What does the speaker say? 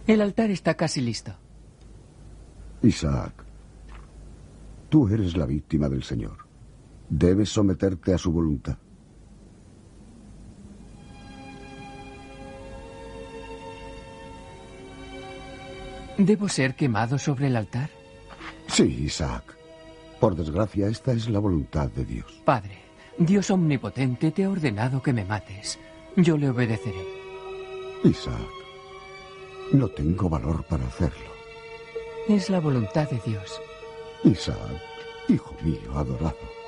El altar está casi listo. Isaac, tú eres la víctima del Señor. Debes someterte a su voluntad. ¿Debo ser quemado sobre el altar? Sí, Isaac. Por desgracia, esta es la voluntad de Dios. Padre, Dios omnipotente te ha ordenado que me mates. Yo le obedeceré. Isaac, no tengo valor para hacerlo. Es la voluntad de Dios. Isaac, hijo mío adorado.